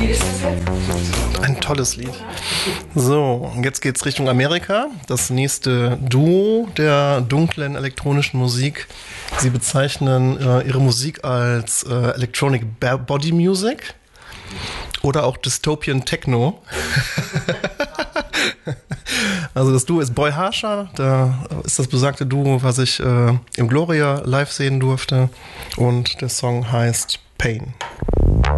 Ein tolles Lied. So, jetzt geht's Richtung Amerika. Das nächste Duo der dunklen elektronischen Musik. Sie bezeichnen ihre Musik als Electronic Body Music oder auch Dystopian Techno. Also das Duo ist Boy Harsher, da ist das besagte Duo, was ich im Gloria live sehen durfte, und der Song heißt Pain.